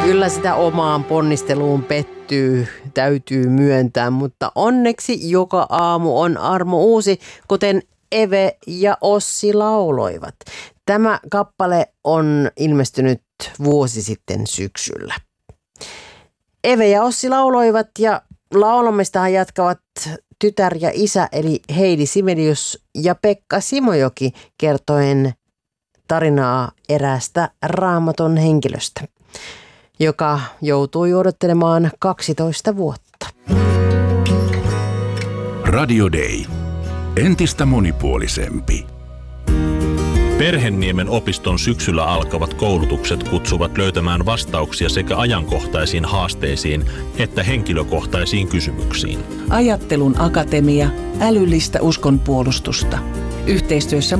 Kyllä sitä omaan ponnisteluun pettyy, täytyy myöntää, mutta onneksi joka aamu on armo uusi, kuten Eve ja Ossi lauloivat. Tämä kappale on ilmestynyt vuosi sitten syksyllä. Eve ja Ossi lauloivat ja laulamistahan jatkavat tytär ja isä eli Heidi Sibelius ja Pekka Simojoki kertoen tarinaa eräästä Raamatun henkilöstä, joka joutui odottelemaan 12 vuotta. Radio Day. Entistä monipuolisempi. Perhenniemen opiston syksyllä alkavat koulutukset kutsuvat löytämään vastauksia sekä ajankohtaisiin haasteisiin että henkilökohtaisiin kysymyksiin. Ajattelun akatemia, älyllistä uskonpuolustusta. Yhteistyössä